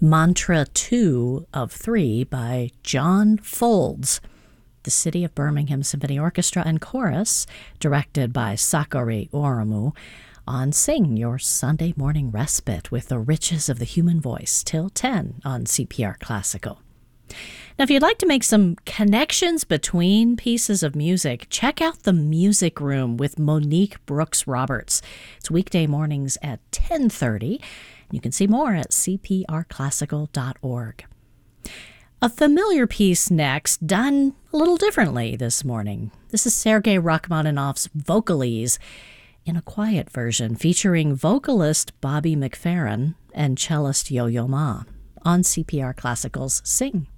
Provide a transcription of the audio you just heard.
Mantra 2 of 3 by John Folds. The City of Birmingham Symphony Orchestra and Chorus, directed by Sakari Oromu, on Sing, your Sunday morning respite with the riches of the human voice, till 10 on CPR Classical. Now, if you'd like to make some connections between pieces of music, check out The Music Room with Monique Brooks Roberts. It's weekday mornings at 10:30. You can see more at cprclassical.org. A familiar piece next, done a little differently this morning. This is Sergei Rachmaninoff's Vocalese in a quiet version featuring vocalist Bobby McFerrin and cellist Yo-Yo Ma on CPR Classical's Sing.